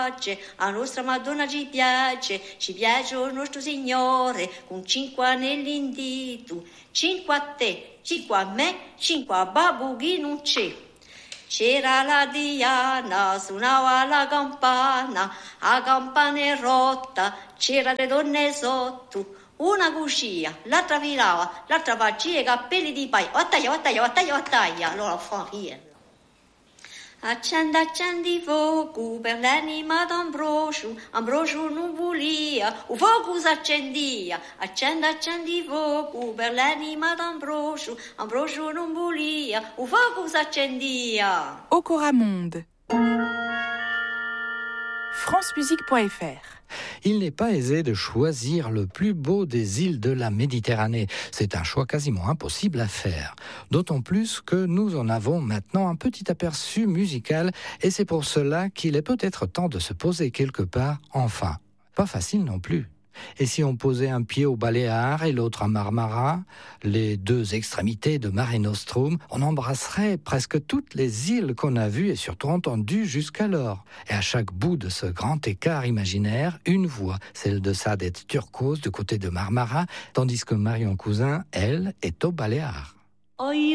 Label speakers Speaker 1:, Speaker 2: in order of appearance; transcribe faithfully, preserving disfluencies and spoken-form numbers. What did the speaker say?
Speaker 1: A nostra Madonna ci piace, ci piace il nostro Signore, con cinque anelli in dito, cinque a te, cinque a me, cinque a babbo che non c'è. C'era la Diana, suonava la campana, la campana è rotta, c'era le donne sotto, una cucia, l'altra filava, l'altra faceva i cappelli di paio, attaglia, attaglia, attaglia, attaglia, allora fa via. Accendi, accendi fuoco per l'anima d'Ambrosio, Ambrosio non volia, il fuoco s'accendia. Accendi, accendi fuoco per l'anima d'Ambrosio, Ambrosio non volia, il fuoco s'accendia.
Speaker 2: Okora Monde. france musique point f r.
Speaker 3: Il n'est pas aisé de choisir le plus beau des îles de la Méditerranée. C'est un choix quasiment impossible à faire. D'autant plus que nous en avons maintenant un petit aperçu musical et c'est pour cela qu'il est peut-être temps de se poser quelque part, enfin. Pas facile non plus. Et si on posait un pied aux Baléares et l'autre à Marmara, les deux extrémités de Mare Nostrum, on embrasserait presque toutes les îles qu'on a vues et surtout entendues jusqu'alors. Et à chaque bout de ce grand écart imaginaire, une voix, celle de Sadet Turcos du côté de Marmara, tandis que Marion Cousin, elle, est aux Baléares.